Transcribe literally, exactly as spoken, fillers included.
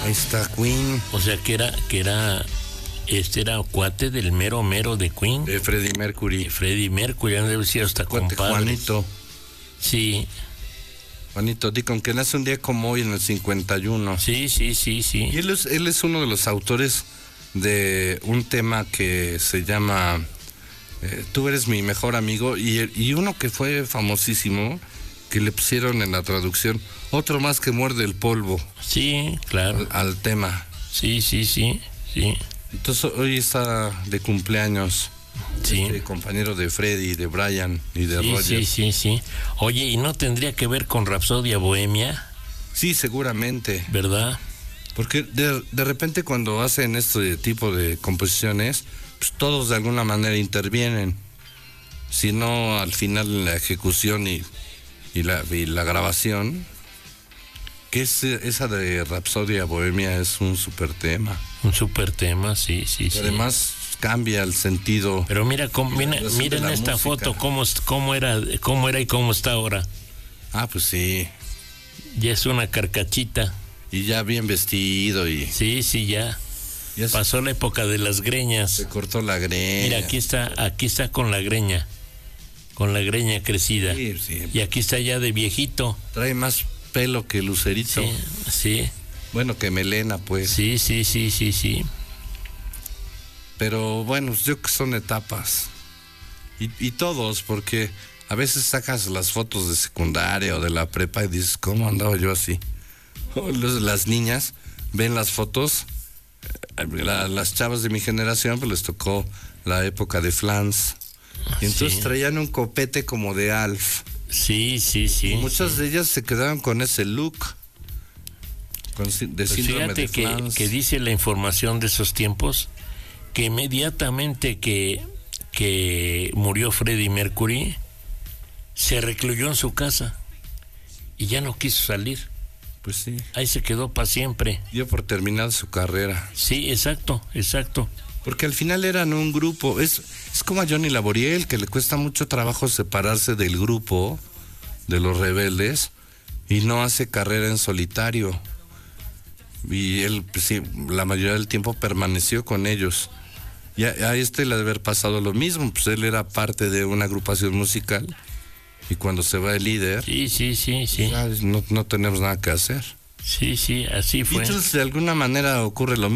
Ahí está Queen. O sea que era, que era, este era cuate del mero mero de Queen. De Freddie Mercury. De Freddie Mercury, han de haber sido hasta Cuate compadres. Juanito. Sí. Juanito Deacon, que nace un día como hoy en el cincuenta y uno. Sí, sí, sí, sí. Y él es, él es uno de los autores de un tema que se llama eh, Tú eres mi mejor amigo, y, y uno que fue famosísimo, que le pusieron en la traducción, otro más que muerde el polvo. Sí, claro. Al, al tema. Sí, sí, sí, sí. Entonces hoy está de cumpleaños. Sí. Este compañero de Freddy, de Brian y de Sí, Roger. sí, sí, sí. Oye, ¿y no tendría que ver con Rapsodia Bohemia? Sí, seguramente. ¿Verdad? Porque de, de repente cuando hacen este tipo de composiciones, pues todos de alguna manera intervienen. Si no, al final la ejecución y, y, la, y la grabación, que es esa de Rapsodia Bohemia, es un súper tema. Un súper tema, sí, sí, y sí. Además cambia el sentido. Pero mira, cómo, mira miren esta música. Foto, cómo, cómo, era, cómo era y cómo está ahora. Ah, pues sí. Ya es una carcachita. Y ya bien vestido y... Sí, sí, ya. ya pasó la época de las greñas. Se cortó la greña. Mira, aquí está, aquí está con la greña. Con la greña crecida. Sí, sí. Y aquí está ya de viejito. Trae más pelo que Lucerito. Sí, sí. Bueno, que melena, pues. Sí, sí, sí, sí, sí. Pero bueno, yo creo que son etapas. Y, y todos, porque a veces sacas las fotos de secundaria o de la prepa y dices, ¿cómo andaba yo así? Las niñas ven las fotos, la, las chavas de mi generación, pues les tocó la época de Flans. Y entonces sí. Traían un copete como de Alf. Sí, sí, sí. Y muchas sí. de ellas se quedaron con ese look. Con, de pues síndrome fíjate de Flans. Que, que dice la información de esos tiempos que inmediatamente que, que murió Freddie Mercury, se recluyó en su casa y ya no quiso salir. Pues sí. Ahí se quedó para siempre. Dio por terminar su carrera. Sí, exacto, exacto. Porque al final eran un grupo. Es, es como a Johnny Laboriel, que le cuesta mucho trabajo separarse del grupo de los Rebeldes y no hace carrera en solitario. Y él, pues sí, la mayoría del tiempo permaneció con ellos. Y a, a este le debe haber pasado lo mismo, pues él era parte de una agrupación musical y cuando se va el líder, sí, sí, sí, sí, no, no tenemos nada que hacer. Sí, sí, así fue. Y entonces de alguna manera ocurre lo mismo.